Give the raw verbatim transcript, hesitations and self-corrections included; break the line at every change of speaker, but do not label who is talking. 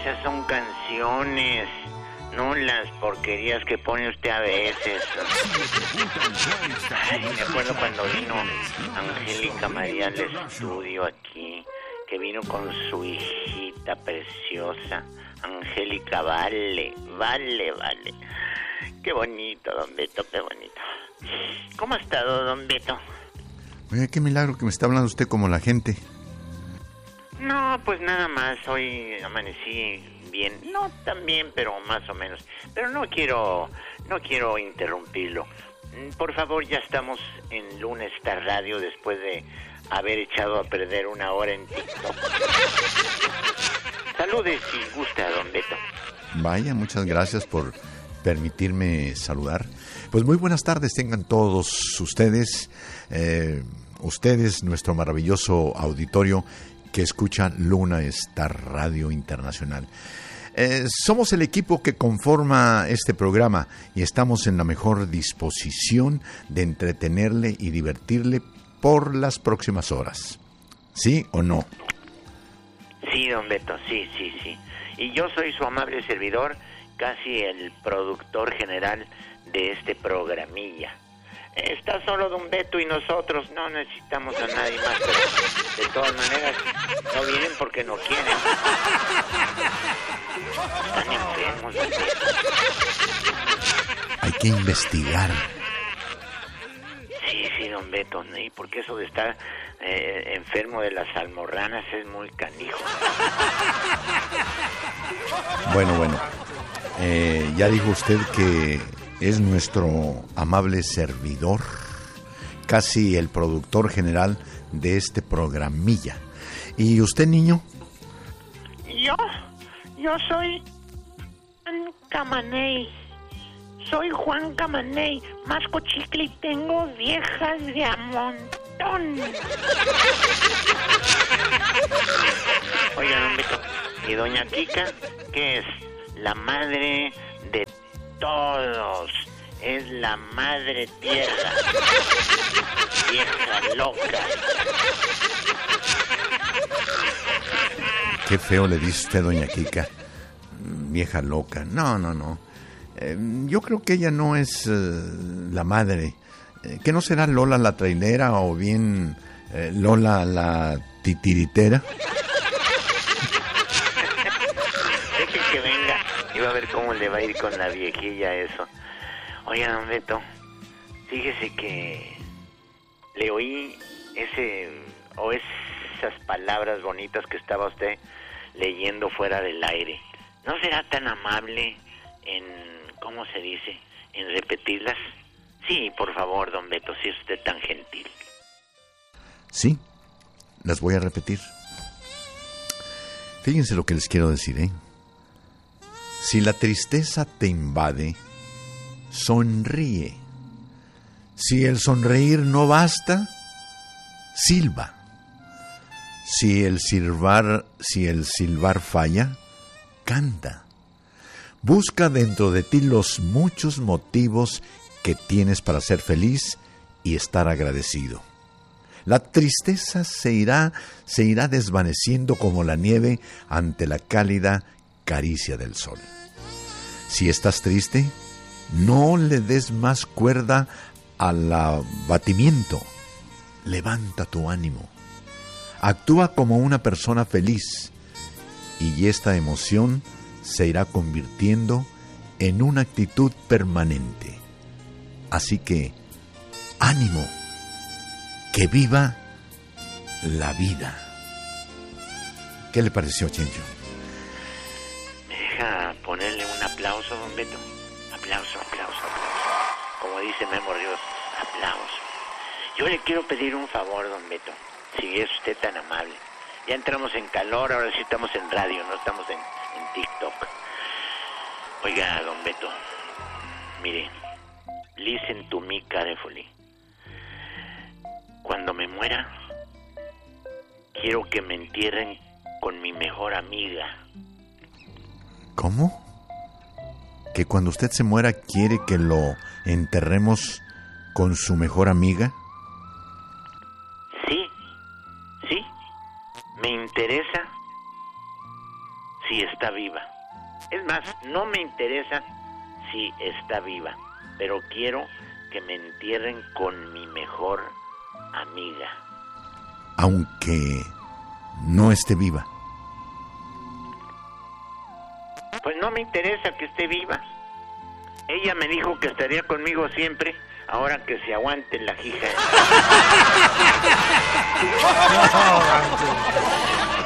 esas son canciones, no las porquerías que pone usted a veces. Ay, me acuerdo cuando vino Angélica María al estudio aquí, que vino con su hijita preciosa, Angélica, vale, vale, vale. Qué bonito, don Beto, qué bonito. ¿Cómo ha estado, don Beto?
Oye, qué milagro que me está hablando usted como la gente.
No, pues nada más, hoy amanecí bien, no tan bien, pero más o menos. Pero no quiero, no quiero interrumpirlo. Por favor, ya estamos en Lunes Star Radio después de haber echado a perder una hora en TikTok. Saludes si gusta, don Beto.
Vaya, muchas gracias por permitirme saludar. Pues muy buenas tardes tengan todos ustedes, eh, ustedes, nuestro maravilloso auditorio que escucha Luna Star Radio Internacional. Eh, somos el equipo que conforma este programa y estamos en la mejor disposición de entretenerle y divertirle por las próximas horas. ¿Sí o no?
Sí, don Beto, sí, sí, sí. Y yo soy su amable servidor, casi el productor general de este programilla. Está solo don Beto y nosotros, no necesitamos a nadie más, pero de todas maneras no vienen porque no quieren. Están enfermos, don Beto.
Hay que investigar.
Sí, sí, don Beto, y porque eso de estar eh, enfermo de las almorranas es muy canijo.
Bueno, bueno, eh, ya dijo usted que es nuestro amable servidor, casi el productor general de este programilla. ¿Y usted, niño?
Yo, yo soy Juan Camaney. Soy Juan Camaney, masco chicle y tengo viejas de a montón.
Oiga, don Beto, ¿y doña Kika, qué es? La madre de todos, es la madre tierra, vieja loca.
Qué feo le dice usted, doña Kika, vieja loca. No, no, no. Eh, yo creo que ella no es eh, la madre. Eh, ¿Que no será Lola la trailera o bien eh, Lola la titiritera?
Deje que venga y va a ver cómo le va a ir con la viejilla eso. Oiga, don Beto, fíjese que le oí ese o esas palabras bonitas que estaba usted leyendo fuera del aire. ¿No será tan amable en, ¿cómo se dice?, en repetirlas? Sí, por favor, don Beto, si es usted tan gentil.
Sí, las voy a repetir. Fíjense lo que les quiero decir, ¿eh? Si la tristeza te invade, sonríe. Si el sonreír no basta, silba. Si el silbar, si el silbar falla, canta. Busca dentro de ti los muchos motivos que tienes para ser feliz y estar agradecido. La tristeza se irá, se irá desvaneciendo como la nieve ante la cálida caricia del sol. Si estás triste, no le des más cuerda al abatimiento. Levanta tu ánimo. Actúa como una persona feliz y esta emoción se irá convirtiendo en una actitud permanente. Así que, ánimo, que viva la vida. ¿Qué le pareció, Chencho?
¿Me deja ponerle un aplauso, don Beto? Aplauso, aplauso, aplauso. Como dice Memo Ríos, aplauso. Yo le quiero pedir un favor, don Beto, si es usted tan amable. Ya entramos en calor, ahora sí estamos en radio, no estamos en, en TikTok. Oiga, don Beto, mire, listen to me carefully. Cuando me muera, quiero que me entierren con mi mejor amiga.
¿Cómo? ¿Que cuando usted se muera quiere que lo enterremos con su mejor amiga?
Sí, sí, me interesa. Si si está viva. Es más, no me interesa si está viva, pero quiero que me entierren con mi mejor amiga.
Aunque no esté viva.
Pues no me interesa que esté viva. Ella me dijo que estaría conmigo siempre, ahora que se aguante la hija.